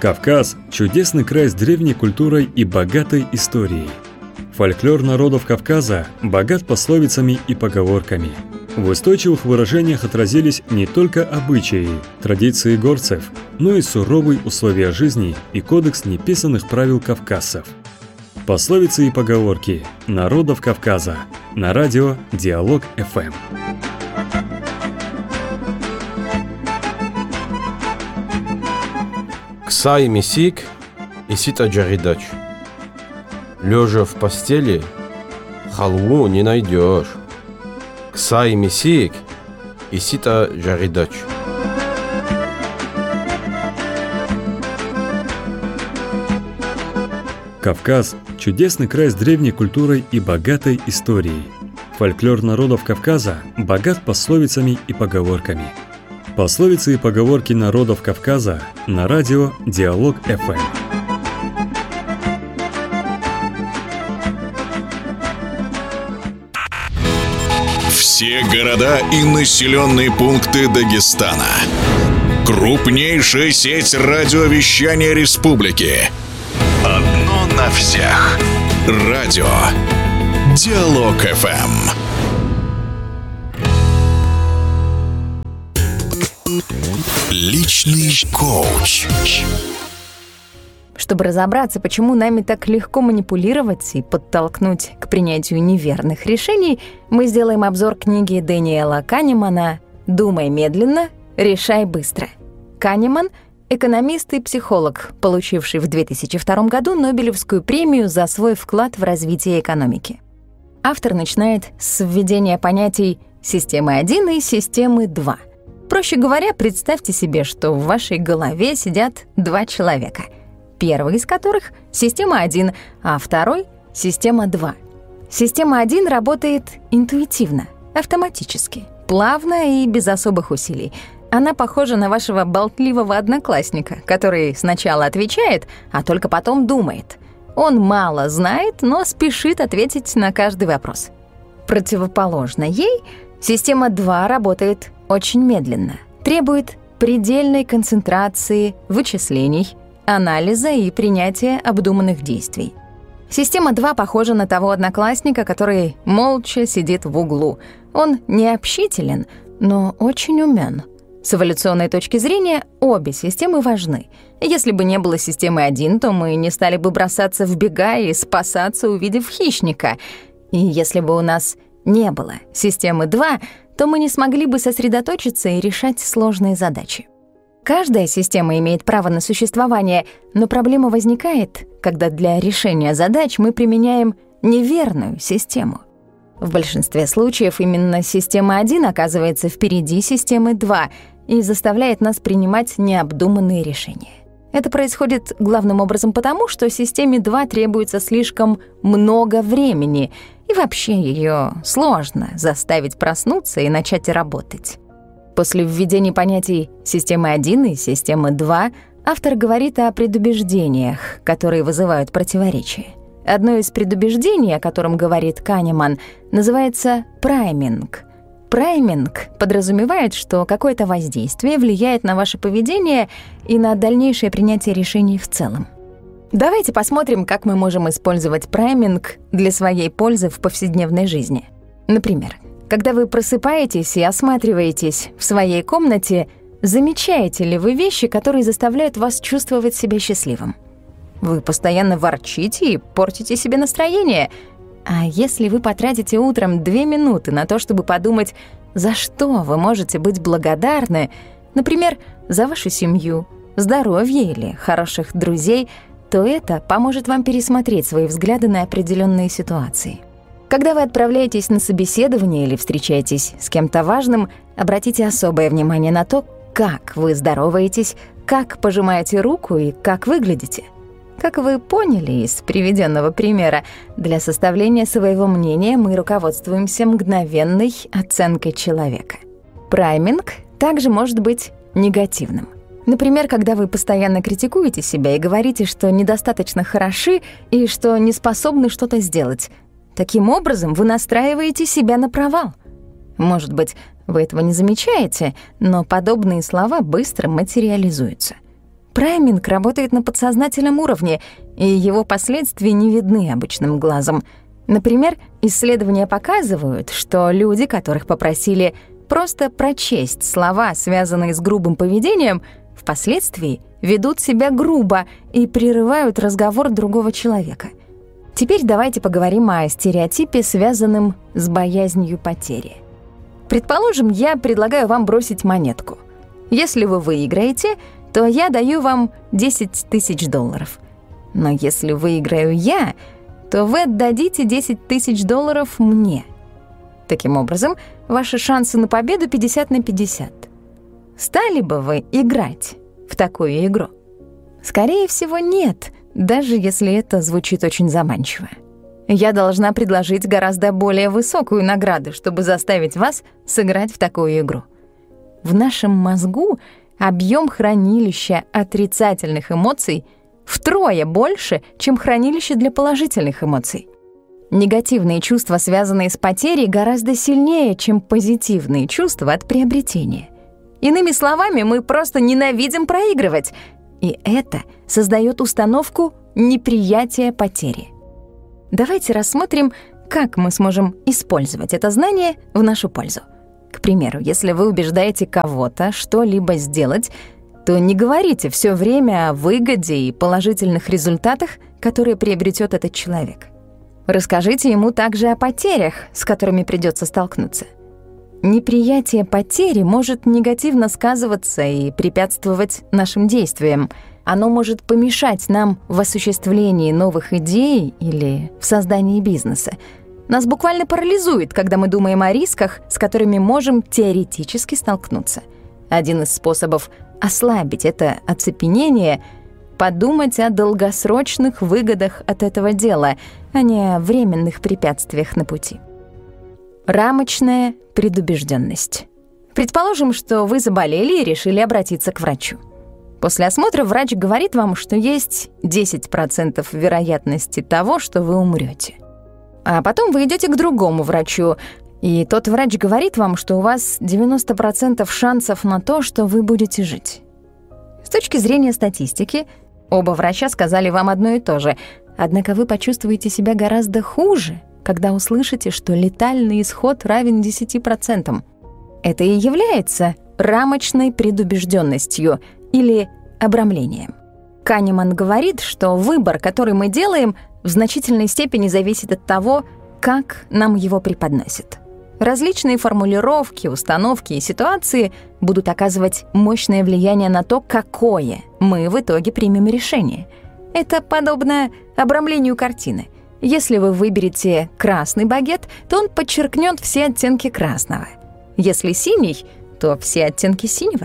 Кавказ – чудесный край с древней культурой и богатой историей. Фольклор народов Кавказа богат пословицами и поговорками. В устойчивых выражениях отразились не только обычаи, традиции горцев, но и суровые условия жизни и кодекс неписанных правил кавказцев. Пословицы и поговорки народов Кавказа на радио Диалог ФМ. Ксай Месик и Сита Джаридач. Лежа в постели, халву не найдешь. Ксай Месик и Сита Джаридач. Кавказ – чудесный край с древней культурой и богатой историей. Фольклор народов Кавказа богат пословицами и поговорками. Пословицы и поговорки народов Кавказа на радио Диалог ФМ. Все города и населенные пункты Дагестана. Крупнейшая сеть радиовещания республики. Одно на всех. Радио Диалог ФМ. Личный коуч. Чтобы разобраться, почему нами так легко манипулировать и подтолкнуть к принятию неверных решений, мы сделаем обзор книги Дэниела Канемана «Думай медленно, решай быстро». Канеман — экономист и психолог, получивший в 2002 году Нобелевскую премию за свой вклад в развитие экономики. Автор начинает с введения понятий «системы 1» и «системы 2». Проще говоря, представьте себе, что в вашей голове сидят два человека, первый из которых — система 1, а второй — система 2. Система 1 работает интуитивно, автоматически, плавно и без особых усилий. Она похожа на вашего болтливого одноклассника, который сначала отвечает, а только потом думает. Он мало знает, но спешит ответить на каждый вопрос. Противоположно ей система 2 работает очень медленно, требует предельной концентрации, вычислений, анализа и принятия обдуманных действий. Система 2 похожа на того одноклассника, который молча сидит в углу. Он не общителен, но очень умён. С эволюционной точки зрения обе системы важны. Если бы не было системы 1, то мы не стали бы бросаться в бега и спасаться, увидев хищника. И если бы у нас не было системы 2, то мы не смогли бы сосредоточиться и решать сложные задачи. Каждая система имеет право на существование, но проблема возникает, когда для решения задач мы применяем неверную систему. В большинстве случаев именно система 1 оказывается впереди системы 2 и заставляет нас принимать необдуманные решения. Это происходит главным образом потому, что системе 2 требуется слишком много времени, и вообще ее сложно заставить проснуться и начать работать. После введения понятий системы 1 и системы 2 автор говорит о предубеждениях, которые вызывают противоречия. Одно из предубеждений, о котором говорит Канеман, называется прайминг. Прайминг подразумевает, что какое-то воздействие влияет на ваше поведение и на дальнейшее принятие решений в целом. Давайте посмотрим, как мы можем использовать прайминг для своей пользы в повседневной жизни. Например, когда вы просыпаетесь и осматриваетесь в своей комнате, замечаете ли вы вещи, которые заставляют вас чувствовать себя счастливым? Вы постоянно ворчите и портите себе настроение. А если вы потратите утром 2 минуты на то, чтобы подумать, за что вы можете быть благодарны, например, за вашу семью, здоровье или хороших друзей, то это поможет вам пересмотреть свои взгляды на определенные ситуации. Когда вы отправляетесь на собеседование или встречаетесь с кем-то важным, обратите особое внимание на то, как вы здороваетесь, как пожимаете руку и как выглядите. Как вы поняли из приведенного примера, для составления своего мнения мы руководствуемся мгновенной оценкой человека. Прайминг также может быть негативным. Например, когда вы постоянно критикуете себя и говорите, что недостаточно хороши и что не способны что-то сделать. Таким образом, вы настраиваете себя на провал. Может быть, вы этого не замечаете, но подобные слова быстро материализуются. Прайминг работает на подсознательном уровне, и его последствия не видны обычным глазом. Например, исследования показывают, что люди, которых попросили просто прочесть слова, связанные с грубым поведением, впоследствии ведут себя грубо и прерывают разговор другого человека. Теперь давайте поговорим о стереотипе, связанном с боязнью потери. Предположим, я предлагаю вам бросить монетку. Если вы выиграете, то я даю вам $10 000. Но если выиграю я, то вы отдадите $10 000 мне. Таким образом, ваши шансы на победу 50/50. Стали бы вы играть в такую игру? Скорее всего, нет, даже если это звучит очень заманчиво. Я должна предложить гораздо более высокую награду, чтобы заставить вас сыграть в такую игру. В нашем мозгу объем хранилища отрицательных эмоций втрое больше, чем хранилище для положительных эмоций. Негативные чувства, связанные с потерей, гораздо сильнее, чем позитивные чувства от приобретения. Иными словами, мы просто ненавидим проигрывать, и это создает установку неприятия потери. Давайте рассмотрим, как мы сможем использовать это знание в нашу пользу. К примеру, если вы убеждаете кого-то что-либо сделать, то не говорите все время о выгоде и положительных результатах, которые приобретет этот человек. Расскажите ему также о потерях, с которыми придется столкнуться. Неприятие потери может негативно сказываться и препятствовать нашим действиям. Оно может помешать нам в осуществлении новых идей или в создании бизнеса. Нас буквально парализует, когда мы думаем о рисках, с которыми можем теоретически столкнуться. Один из способов ослабить это оцепенение — подумать о долгосрочных выгодах от этого дела, а не о временных препятствиях на пути. Рамочная предубежденность. Предположим, что вы заболели и решили обратиться к врачу. После осмотра врач говорит вам, что есть 10% вероятности того, что вы умрете. А потом вы идете к другому врачу, и тот врач говорит вам, что у вас 90% шансов на то, что вы будете жить. С точки зрения статистики, оба врача сказали вам одно и то же, однако вы почувствуете себя гораздо хуже, когда услышите, что летальный исход равен 10%. Это и является рамочной предубежденностью или обрамлением. Канеман говорит, что выбор, который мы делаем, в значительной степени зависит от того, как нам его преподносят. Различные формулировки, установки и ситуации будут оказывать мощное влияние на то, какое мы в итоге примем решение. Это подобно обрамлению картины. Если вы выберете красный багет, то он подчеркнет все оттенки красного. Если синий, то все оттенки синего.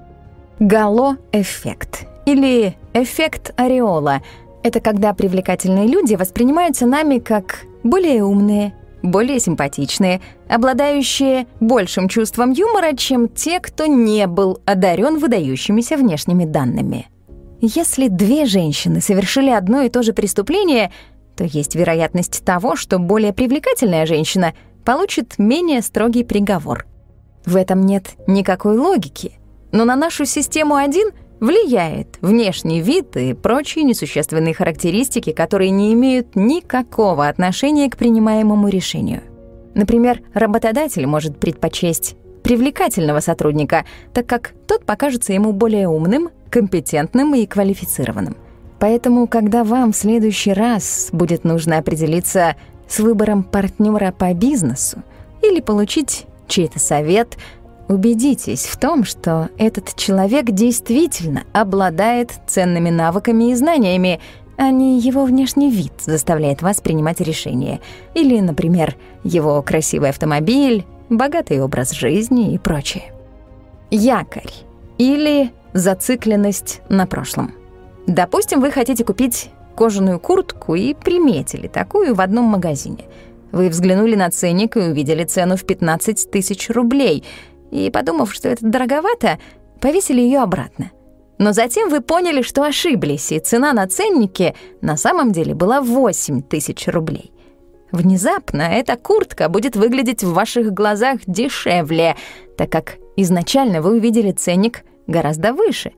Гало-эффект или эффект ореола — это когда привлекательные люди воспринимаются нами как более умные, более симпатичные, обладающие большим чувством юмора, чем те, кто не был одарен выдающимися внешними данными. Если две женщины совершили одно и то же преступление, то есть вероятность того, что более привлекательная женщина получит менее строгий приговор. В этом нет никакой логики, но на нашу систему 1 влияет внешний вид и прочие несущественные характеристики, которые не имеют никакого отношения к принимаемому решению. Например, работодатель может предпочесть привлекательного сотрудника, так как тот покажется ему более умным, компетентным и квалифицированным. Поэтому, когда вам в следующий раз будет нужно определиться с выбором партнера по бизнесу или получить чей-то совет, убедитесь в том, что этот человек действительно обладает ценными навыками и знаниями, а не его внешний вид заставляет вас принимать решения. Или, например, его красивый автомобиль, богатый образ жизни и прочее. Якорь или зацикленность на прошлом. Допустим, вы хотите купить кожаную куртку и приметили такую в одном магазине. Вы взглянули на ценник и увидели цену в 15 000 рублей, и, подумав, что это дороговато, повесили ее обратно. Но затем вы поняли, что ошиблись, и цена на ценнике на самом деле была 8 000 рублей. Внезапно эта куртка будет выглядеть в ваших глазах дешевле, так как изначально вы увидели ценник гораздо выше.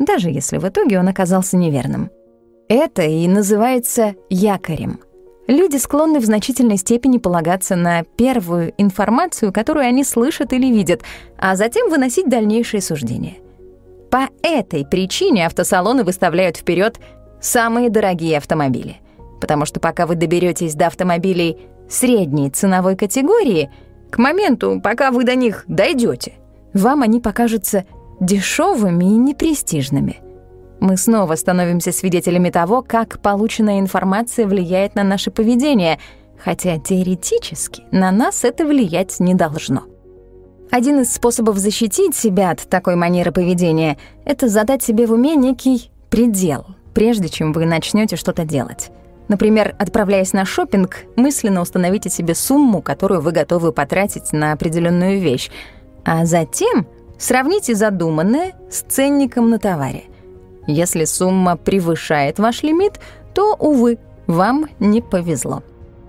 даже если в итоге он оказался неверным. Это и называется якорем. Люди склонны в значительной степени полагаться на первую информацию, которую они слышат или видят, а затем выносить дальнейшие суждения. По этой причине автосалоны выставляют вперед самые дорогие автомобили. Потому что пока вы доберетесь до автомобилей средней ценовой категории, к моменту, пока вы до них дойдете, вам они покажутся дешевыми и непрестижными. Мы снова становимся свидетелями того, как полученная информация влияет на наше поведение, хотя теоретически на нас это влиять не должно. Один из способов защитить себя от такой манеры поведения — это задать себе в уме некий предел, прежде чем вы начнете что-то делать. Например, отправляясь на шопинг, мысленно установите себе сумму, которую вы готовы потратить на определенную вещь, а затем сравните задуманное с ценником на товаре. Если сумма превышает ваш лимит, то, увы, вам не повезло.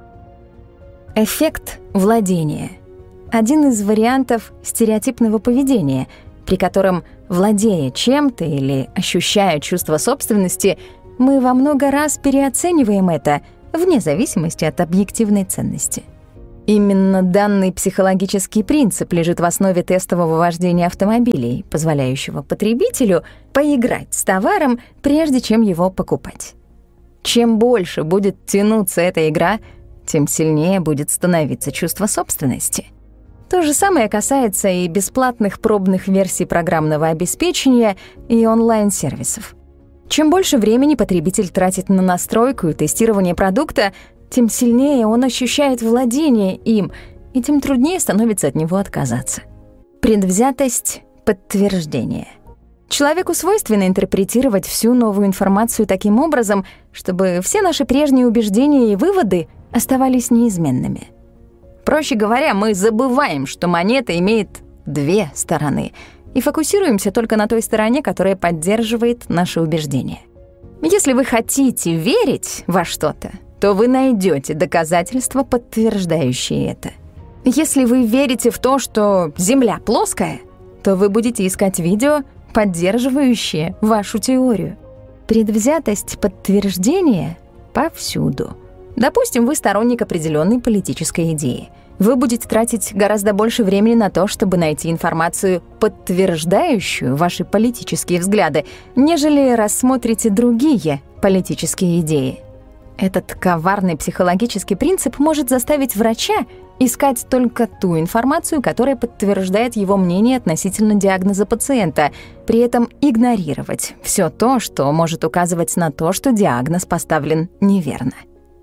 Эффект владения — один из вариантов стереотипного поведения, при котором, владея чем-то или ощущая чувство собственности, мы во много раз переоцениваем это, вне зависимости от объективной ценности. Именно данный психологический принцип лежит в основе тестового вождения автомобилей, позволяющего потребителю поиграть с товаром, прежде чем его покупать. Чем больше будет тянуться эта игра, тем сильнее будет становиться чувство собственности. То же самое касается и бесплатных пробных версий программного обеспечения и онлайн-сервисов. Чем больше времени потребитель тратит на настройку и тестирование продукта, тем сильнее он ощущает владение им, и тем труднее становится от него отказаться. Предвзятость подтверждения. Человеку свойственно интерпретировать всю новую информацию таким образом, чтобы все наши прежние убеждения и выводы оставались неизменными. Проще говоря, мы забываем, что монета имеет две стороны, и фокусируемся только на той стороне, которая поддерживает наши убеждения. Если вы хотите верить во что-то, то вы найдете доказательства, подтверждающие это. Если вы верите в то, что Земля плоская, то вы будете искать видео, поддерживающие вашу теорию. Предвзятость подтверждения повсюду. Допустим, вы сторонник определенной политической идеи. Вы будете тратить гораздо больше времени на то, чтобы найти информацию, подтверждающую ваши политические взгляды, нежели рассмотрите другие политические идеи. Этот коварный психологический принцип может заставить врача искать только ту информацию, которая подтверждает его мнение относительно диагноза пациента, при этом игнорировать все то, что может указывать на то, что диагноз поставлен неверно.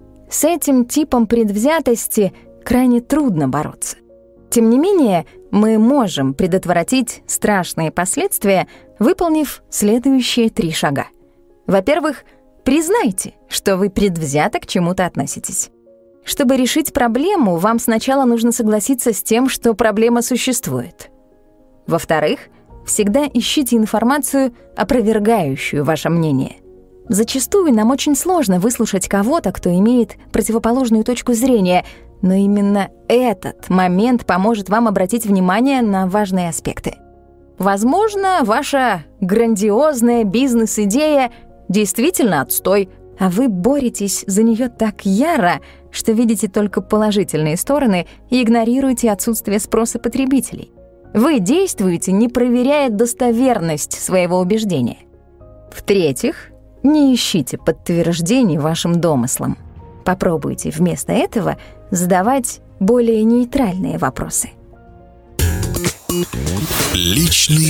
С этим типом предвзятости крайне трудно бороться. Тем не менее, мы можем предотвратить страшные последствия, выполнив следующие 3 шага. Во-первых, признайте, что вы предвзято к чему-то относитесь. Чтобы решить проблему, вам сначала нужно согласиться с тем, что проблема существует. Во-вторых, всегда ищите информацию, опровергающую ваше мнение. Зачастую нам очень сложно выслушать кого-то, кто имеет противоположную точку зрения, но именно этот момент поможет вам обратить внимание на важные аспекты. Возможно, ваша грандиозная бизнес-идея действительно отстой, а вы боретесь за нее так яро, что видите только положительные стороны и игнорируете отсутствие спроса потребителей. Вы действуете, не проверяя достоверность своего убеждения. В-третьих, не ищите подтверждений вашим домыслам. Попробуйте вместо этого задавать более нейтральные вопросы. Личный